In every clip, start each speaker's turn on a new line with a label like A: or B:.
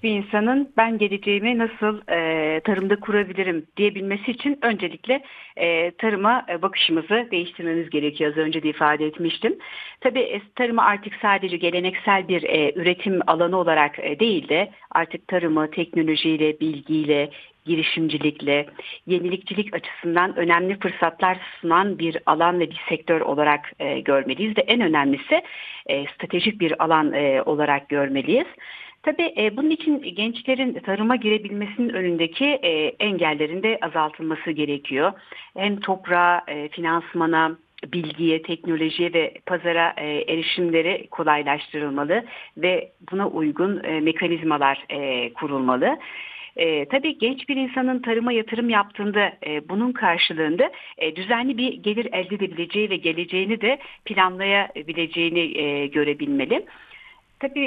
A: genç bir insanın ben geleceğimi nasıl tarımda kurabilirim diyebilmesi için öncelikle tarıma bakışımızı değiştirmemiz gerekiyor. Az önce de ifade etmiştim. Tabii tarımı artık sadece geleneksel bir üretim alanı olarak değil de artık tarımı teknolojiyle, bilgiyle, girişimcilikle, yenilikçilik açısından önemli fırsatlar sunan bir alan ve bir sektör olarak görmeliyiz ve en önemlisi stratejik bir alan olarak görmeliyiz. Tabii bunun için gençlerin tarıma girebilmesinin önündeki engellerin de azaltılması gerekiyor. Hem toprağa, finansmana, bilgiye, teknolojiye ve pazara erişimleri kolaylaştırılmalı ve buna uygun mekanizmalar kurulmalı. Tabii genç bir insanın tarıma yatırım yaptığında bunun karşılığında düzenli bir gelir elde edebileceği ve geleceğini de planlayabileceğini görebilmeli. Tabii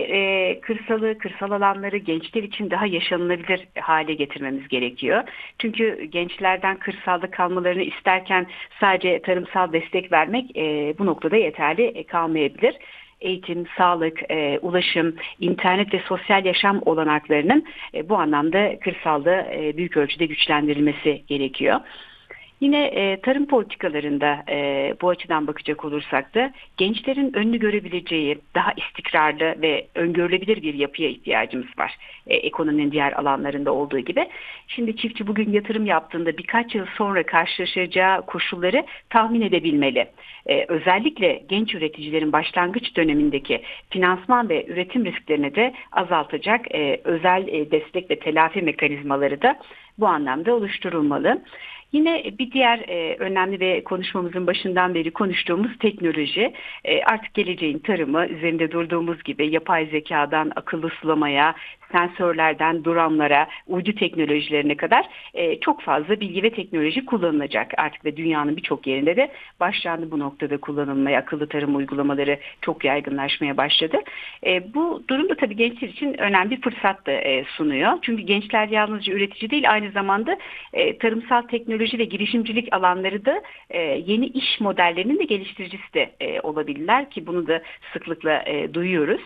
A: kırsal alanları gençler için daha yaşanılabilir hale getirmemiz gerekiyor. Çünkü gençlerden kırsalda kalmalarını isterken sadece tarımsal destek vermek bu noktada yeterli kalmayabilir. Eğitim, sağlık, ulaşım, internet ve sosyal yaşam olanaklarının bu anlamda kırsalda büyük ölçüde güçlendirilmesi gerekiyor. Yine tarım politikalarında bu açıdan bakacak olursak da gençlerin önünü görebileceği daha istikrarlı ve öngörülebilir bir yapıya ihtiyacımız var. Ekonominin diğer alanlarında olduğu gibi. Şimdi çiftçi bugün yatırım yaptığında birkaç yıl sonra karşılaşacağı koşulları tahmin edebilmeli. Özellikle genç üreticilerin başlangıç dönemindeki finansman ve üretim risklerini de azaltacak özel destek ve telafi mekanizmaları da bu anlamda oluşturulmalı. Yine bir diğer önemli ve konuşmamızın başından beri konuştuğumuz teknoloji artık geleceğin tarımı üzerinde durduğumuz gibi yapay zekadan akıllı sulamaya, sensörlerden dronlara, uydu teknolojilerine kadar çok fazla bilgi ve teknoloji kullanılacak artık ve dünyanın birçok yerinde de başlandı bu noktada kullanılmaya, akıllı tarım uygulamaları çok yaygınlaşmaya başladı. Bu durum da tabii gençler için önemli bir fırsat da sunuyor. Çünkü gençler yalnızca üretici değil aynı zamanda tarımsal teknoloji ve girişimcilik alanları da yeni iş modellerinin de geliştiricisi de olabilirler ki bunu da sıklıkla duyuyoruz.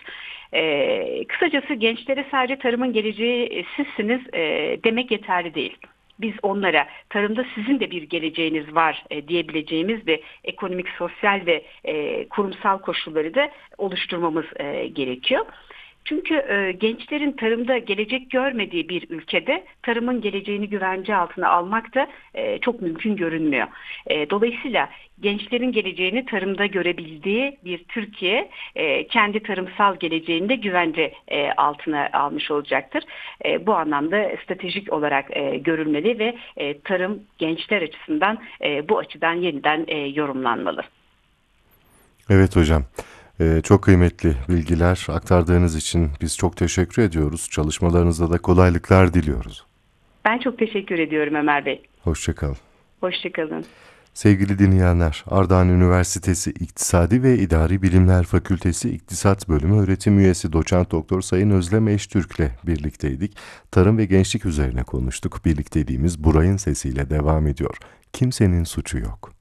A: Kısacası gençlere sadece tarımın geleceği sizsiniz demek yeterli değil. Biz onlara tarımda sizin de bir geleceğiniz var diyebileceğimiz ve ekonomik, sosyal ve kurumsal koşulları da oluşturmamız gerekiyor. Çünkü gençlerin tarımda gelecek görmediği bir ülkede tarımın geleceğini güvence altına almak da çok mümkün görünmüyor. Dolayısıyla gençlerin geleceğini tarımda görebildiği bir Türkiye kendi tarımsal geleceğini de güvence altına almış olacaktır. Bu anlamda stratejik olarak görülmeli ve tarım gençler açısından bu açıdan yeniden yorumlanmalı.
B: Evet hocam. Çok kıymetli bilgiler aktardığınız için biz çok teşekkür ediyoruz. Çalışmalarınızda da kolaylıklar diliyoruz.
A: Ben çok teşekkür ediyorum Ömer Bey.
B: Hoşça kalın.
A: Hoşçakalın.
B: Sevgili dinleyenler, Ardahan Üniversitesi İktisadi ve İdari Bilimler Fakültesi İktisat Bölümü öğretim üyesi Doçent Doktor Sayın Özlem Eştürk'le birlikteydik. Tarım ve gençlik üzerine konuştuk. Birlikteliğimiz Buray'ın sesiyle devam ediyor. Kimsenin suçu yok.